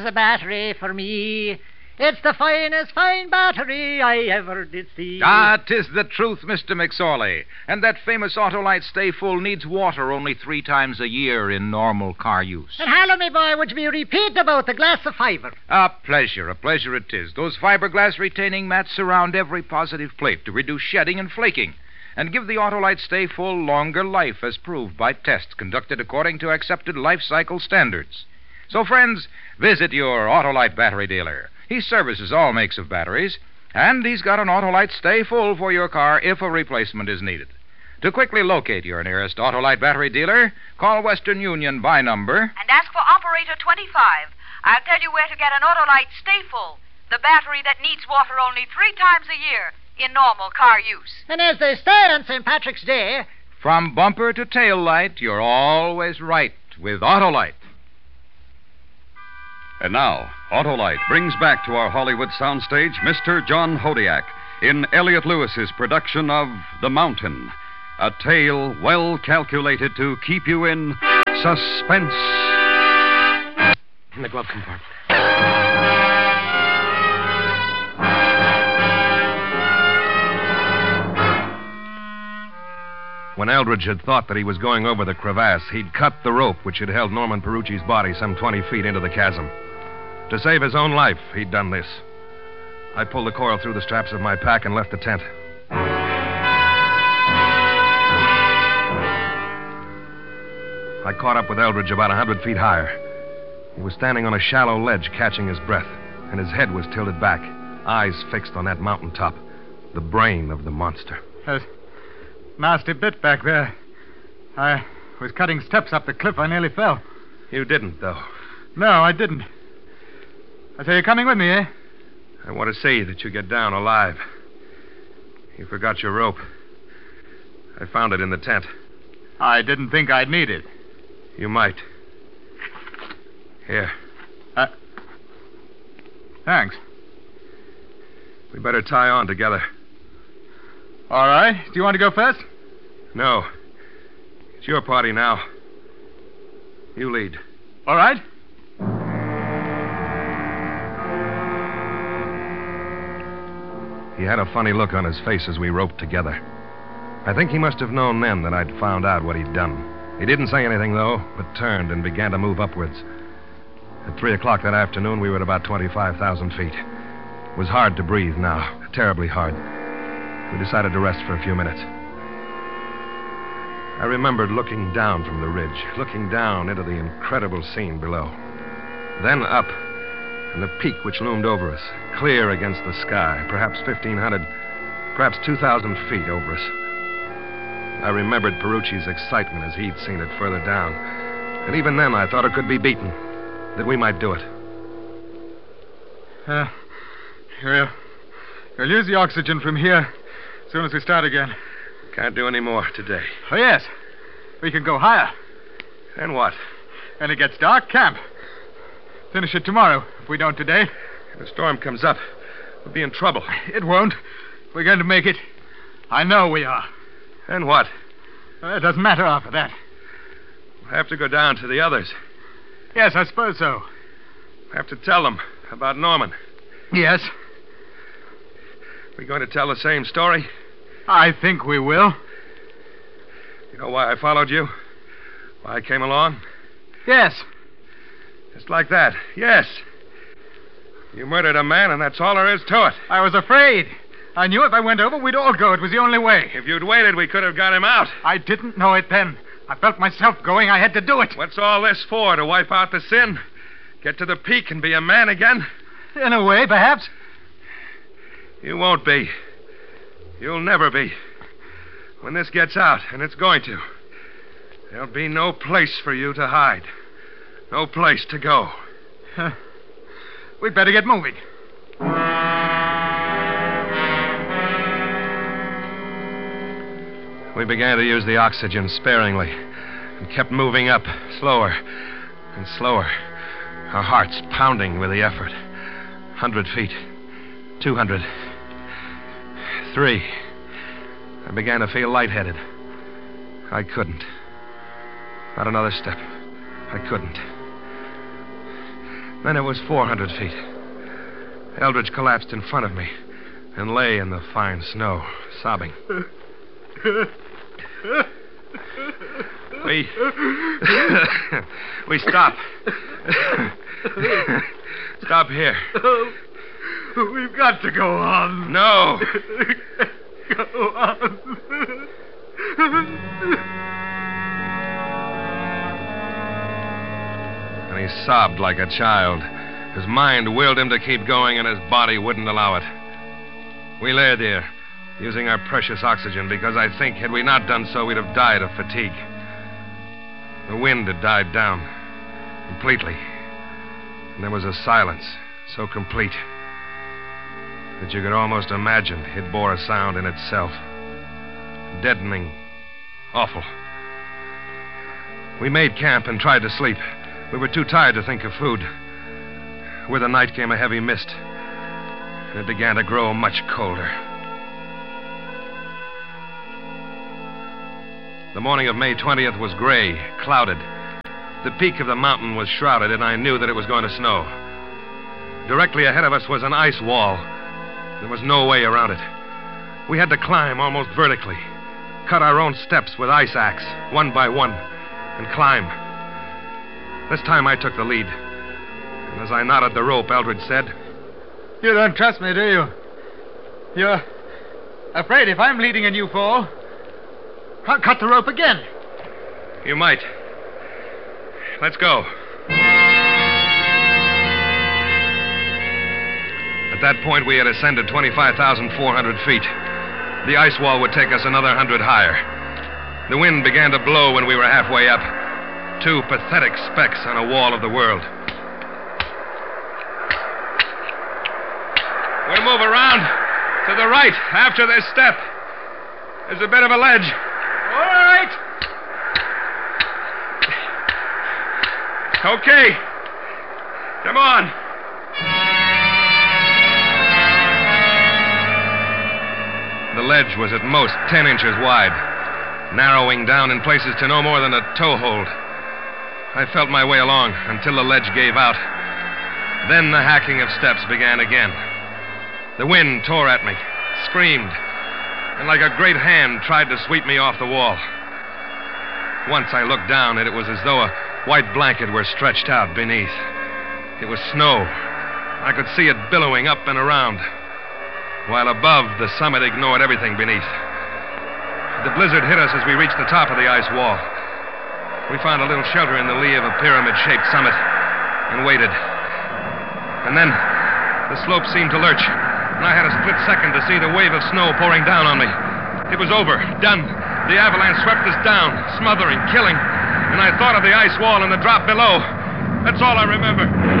a battery for me. It's the finest fine battery I ever did see. Ah, 'tis the truth, Mr. McSorley. And that famous Autolite Stay Full needs water only 3 times a year in normal car use. And hello, me boy, would you be repeat about the glass of fibre? A pleasure it is. Those fiberglass retaining mats surround every positive plate to reduce shedding and flaking and give the Autolite Stay Full longer life as proved by tests conducted according to accepted life cycle standards. So, friends, visit your Autolite battery dealer. He services all makes of batteries, and he's got an Autolite Stay Full for your car if a replacement is needed. To quickly locate your nearest Autolite battery dealer, call Western Union by number and ask for Operator 25. I'll tell you where to get an Autolite Stay Full, the battery that needs water only 3 times a year in normal car use. And as they say on St. Patrick's Day, from bumper to tail light, you're always right with Autolite. And now, Autolite brings back to our Hollywood soundstage Mr. John Hodiak in Elliot Lewis's production of The Mountain, a tale well calculated to keep you in suspense. In the glove compartment. When Eldridge had thought that he was going over the crevasse, he'd cut the rope which had held Norman Perucci's body some 20 feet into the chasm. To save his own life, he'd done this. I pulled the coil through the straps of my pack and left the tent. I caught up with Eldridge about 100 feet higher. He was standing on a shallow ledge, catching his breath, and his head was tilted back, eyes fixed on that mountaintop, the brain of the monster. Nasty bit back there. I was cutting steps up the cliff. I nearly fell. You didn't, though. No, I didn't. I say, you're coming with me, eh? I want to see that you get down alive. You forgot your rope. I found it in the tent. I didn't think I'd need it. You might. Here. Thanks. We better tie on together. All right. Do you want to go first? No. It's your party now. You lead. All right. He had a funny look on his face as we roped together. I think he must have known then that I'd found out what he'd done. He didn't say anything, though, but turned and began to move upwards. At 3 o'clock that afternoon, we were at about 25,000 feet. It was hard to breathe now, terribly hard. We decided to rest for a few minutes. I remembered looking down from the ridge, looking down into the incredible scene below. Then up, and the peak which loomed over us, clear against the sky, perhaps 1,500, perhaps 2,000 feet over us. I remembered Perucci's excitement as he'd seen it further down. And even then, I thought it could be beaten, that we might do it. We'll use the oxygen from here as soon as we start again. Can't do any more today. Oh, yes. We can go higher. And what? When it gets dark, camp. Finish it tomorrow, if we don't today. If the storm comes up, we'll be in trouble. It won't. We're going to make it. I know we are. And what? It doesn't matter after that. We'll have to go down to the others. Yes, I suppose so. We'll have to tell them about Norman. Yes. We going to tell the same story? I think we will. You know why I followed you? Why I came along? Yes. Just like that. Yes. You murdered a man, and that's all there is to it. I was afraid. I knew if I went over, we'd all go. It was the only way. If you'd waited, we could have got him out. I didn't know it then. I felt myself going. I had to do it. What's all this for? To wipe out the sin? Get to the peak and be a man again? In a way, perhaps. You won't be. You'll never be. When this gets out, and it's going to, there'll be no place for you to hide. No place to go. We'd better get moving. We began to use the oxygen sparingly and kept moving up, slower and slower, our hearts pounding with the effort. 100 feet, 200, 3. I began to feel lightheaded. I couldn't. Not another step. I couldn't. Then it was 400 feet. Eldridge collapsed in front of me and lay in the fine snow, sobbing. We stop. Stop here. We've got to go on. No. Go on. And he sobbed like a child. His mind willed him to keep going, and his body wouldn't allow it. We lay there, using our precious oxygen, because I think had we not done so, we'd have died of fatigue. The wind had died down completely, and there was a silence so complete that you could almost imagine it bore a sound in itself. Deadening, awful. We made camp and tried to sleep. We were too tired to think of food. With the night came a heavy mist, and it began to grow much colder. The morning of May 20th was gray, clouded. The peak of the mountain was shrouded, and I knew that it was going to snow. Directly ahead of us was an ice wall. There was no way around it. We had to climb almost vertically, cut our own steps with ice axe, one by one, and climb. This time I took the lead. And as I knotted the rope, Eldridge said, You don't trust me, do you? You're afraid if I'm leading and you fall, I'll cut the rope again. You might. Let's go. At that point, we had ascended 25,400 feet. The ice wall would take us another 100 higher. The wind began to blow when we were halfway up. Two pathetic specks on a wall of the world. We'll move around to the right after this step. There's a bit of a ledge. All right. Okay. Come on. The ledge was at most 10 inches wide, narrowing down in places to no more than a toe hold. I felt my way along until the ledge gave out. Then the hacking of steps began again. The wind tore at me, screamed, and like a great hand tried to sweep me off the wall. Once I looked down, and it was as though a white blanket were stretched out beneath. It was snow. I could see it billowing up and around, while above, the summit ignored everything beneath. The blizzard hit us as we reached the top of the ice wall. We found a little shelter in the lee of a pyramid-shaped summit and waited. And then the slope seemed to lurch, and I had a split second to see the wave of snow pouring down on me. It was over, done. The avalanche swept us down, smothering, killing, and I thought of the ice wall and the drop below. That's all I remember.